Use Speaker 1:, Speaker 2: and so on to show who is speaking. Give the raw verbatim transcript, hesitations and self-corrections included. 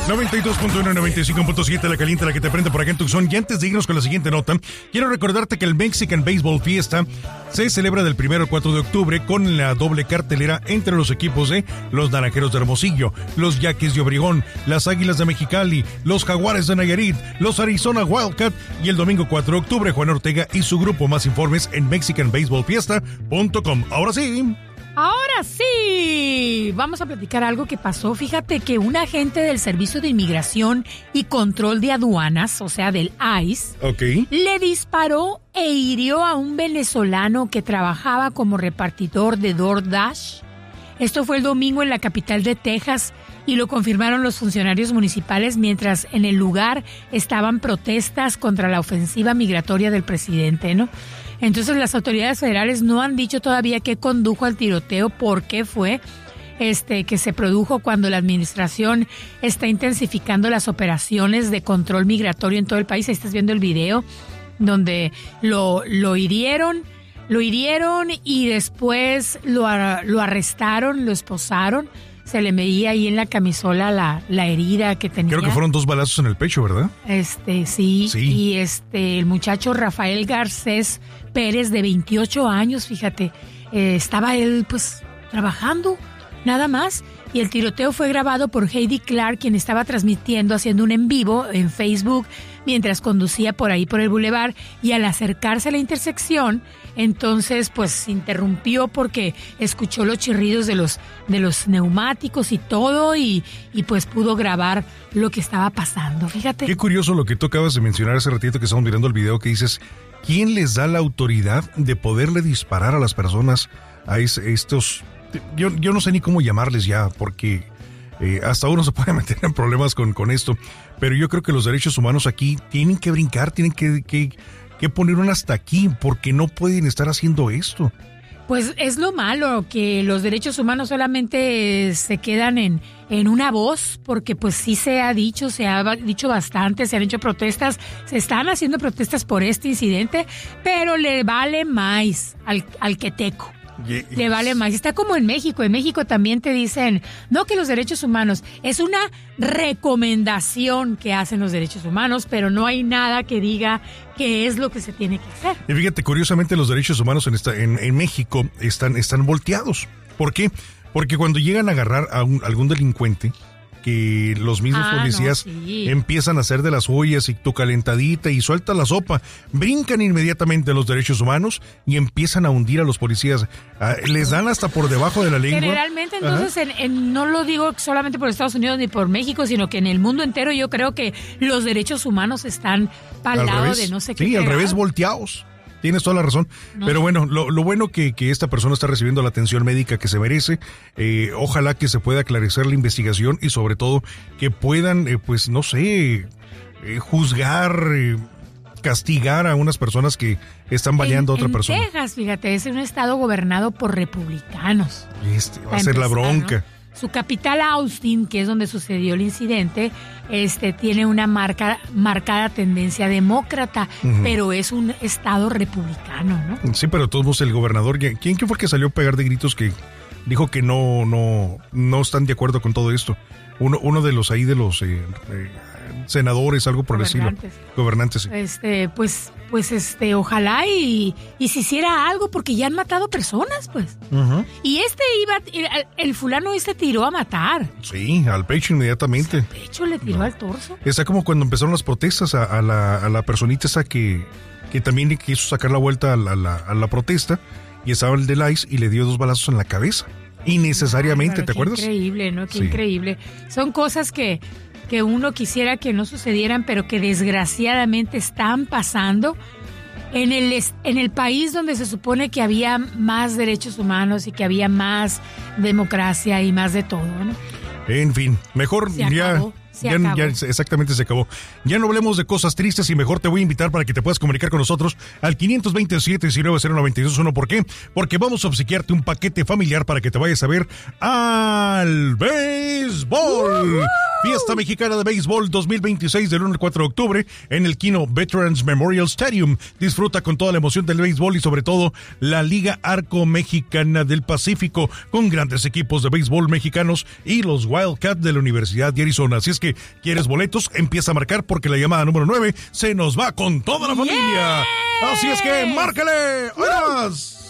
Speaker 1: noventa y dos punto uno, noventa y cinco punto siete, la caliente, la que te prende por acá en Tucson. Y antes de irnos con la siguiente nota, quiero recordarte que el Mexican Baseball Fiesta se celebra del primero al cuatro de octubre con la doble cartelera entre los equipos de los Naranjeros de Hermosillo, los Yaquis de Obregón, las Águilas de Mexicali, los Jaguares de Nayarit, los Arizona Wildcat y el domingo cuatro de octubre Juan Ortega y su grupo. Más informes en mexican baseball fiesta punto com. Ahora sí.
Speaker 2: Ahora sí, vamos a platicar algo que pasó. Fíjate que un agente del Servicio de Inmigración y Control de Aduanas, o sea, del I C E,
Speaker 1: okay,
Speaker 2: le disparó e hirió a un venezolano que trabajaba como repartidor de DoorDash. Esto fue el domingo en la capital de Texas y lo confirmaron los funcionarios municipales mientras en el lugar estaban protestas contra la ofensiva migratoria del presidente, ¿no? Entonces las autoridades federales no han dicho todavía qué condujo al tiroteo, por qué fue este que se produjo cuando la administración está intensificando las operaciones de control migratorio en todo el país. Ahí estás viendo el video donde lo, lo hirieron, lo hirieron y después lo, lo arrestaron, lo esposaron. Se le veía ahí en la camisola la, la herida que tenía.
Speaker 1: Creo que fueron dos balazos en el pecho, ¿verdad?
Speaker 2: Este, sí.
Speaker 1: Sí.
Speaker 2: Y este, el muchacho Rafael Garcés Pérez, de veintiocho años, fíjate, eh, estaba él, pues, trabajando, nada más. Y el tiroteo fue grabado por Heidi Clark, quien estaba transmitiendo, haciendo un en vivo en Facebook, mientras conducía por ahí por el bulevar, y al acercarse a la intersección, entonces pues se interrumpió porque escuchó los chirridos de los de los neumáticos y todo, y, y pues pudo grabar lo que estaba pasando. Fíjate.
Speaker 1: Qué curioso lo que tú acabas de mencionar hace ratito que estamos mirando el video, que dices, ¿quién les da la autoridad de poderle disparar a las personas, a es, estos... Yo, yo no sé ni cómo llamarles ya, porque eh, hasta uno se puede meter en problemas con, con esto, pero yo creo que los derechos humanos aquí tienen que brincar, tienen que, que, que poner un hasta aquí, porque no pueden estar haciendo esto.
Speaker 2: Pues es lo malo, que los derechos humanos solamente se quedan en, en una voz, porque pues sí se ha dicho, se ha dicho bastante, se han hecho protestas, se están haciendo protestas por este incidente, pero le vale más al, al queteco.
Speaker 1: Yes.
Speaker 2: Le vale más. Está como en México. En México también te dicen, no que los derechos humanos, es una recomendación que hacen los derechos humanos, pero no hay nada que diga qué es lo que se tiene que hacer.
Speaker 1: Y fíjate, curiosamente los derechos humanos en, esta, en, en México están, están volteados. ¿Por qué? Porque cuando llegan a agarrar a un, algún delincuente, que los mismos
Speaker 2: ah,
Speaker 1: policías
Speaker 2: no, sí.
Speaker 1: empiezan a hacer de las ollas y tu calentadita y suelta la sopa, brincan inmediatamente los derechos humanos y empiezan a hundir a los policías, ah, les dan hasta por debajo de la lengua.
Speaker 2: Generalmente entonces en, en, no lo digo solamente por Estados Unidos ni por México, sino que en el mundo entero yo creo que los derechos humanos están para el lado
Speaker 1: revés.
Speaker 2: de no sé qué.
Speaker 1: Sí, al
Speaker 2: pegar.
Speaker 1: revés, volteados. Tienes toda la razón. No. Pero bueno, lo, lo bueno que, que esta persona está recibiendo la atención médica que se merece. Eh, ojalá que se pueda aclarecer la investigación y sobre todo que puedan, eh, pues no sé, eh, juzgar, eh, castigar a unas personas que están baleando a otra
Speaker 2: en
Speaker 1: persona.
Speaker 2: En Texas, fíjate, es un estado gobernado por republicanos.
Speaker 1: Este va a ser la bronca.
Speaker 2: ¿No? Su capital, Austin, que es donde sucedió el incidente, este tiene una marca, marcada tendencia demócrata, uh-huh. pero es un estado republicano, ¿no?
Speaker 1: Sí, pero todos el gobernador, ¿quién, quién fue que salió a pegar de gritos que dijo que no, no, no están de acuerdo con todo esto? Uno, uno de los ahí de los eh, eh, senadores, algo por el estilo. Gobernantes. Sí.
Speaker 2: Este, pues, pues, este, ojalá y, y se hiciera algo, porque ya han matado personas, pues.
Speaker 1: Uh-huh.
Speaker 2: Y este iba, el, el fulano este tiró a matar.
Speaker 1: Sí, al pecho inmediatamente.
Speaker 2: Al pecho le tiró no. al torso.
Speaker 1: Está como cuando empezaron las protestas a, a la, a la personita esa que, que también quiso sacar la vuelta a la, a la, a la protesta, y estaba el del I C E y le dio dos balazos en la cabeza. Innecesariamente,
Speaker 2: Ay,
Speaker 1: ¿te acuerdas?
Speaker 2: Increíble, ¿no? Qué
Speaker 1: sí.
Speaker 2: increíble. Son cosas que, que uno quisiera que no sucedieran, pero que desgraciadamente están pasando en el, en el país donde se supone que había más derechos humanos y que había más democracia y más de todo, ¿no?
Speaker 1: En fin, mejor
Speaker 2: se
Speaker 1: ya...
Speaker 2: Acabó. Se
Speaker 1: ya,
Speaker 2: acabó.
Speaker 1: ya exactamente se acabó. Ya no hablemos de cosas tristes y mejor te voy a invitar para que te puedas comunicar con nosotros al quinientos veintisiete, diecinueve, cero noventa y dos uno. ¿Por qué? Porque vamos a obsequiarte un paquete familiar para que te vayas a ver al béisbol. Uh-huh. Fiesta Mexicana de Béisbol dos mil veintiséis del uno al cuatro de octubre en el Kino Veterans Memorial Stadium. Disfruta con toda la emoción del béisbol y sobre todo la Liga Arco Mexicana del Pacífico con grandes equipos de béisbol mexicanos y los Wildcats de la Universidad de Arizona. Así es que, ¿quieres boletos? Empieza a marcar porque la llamada número nueve se nos va con toda la familia. Así es que, márcale. ¡Vámonos!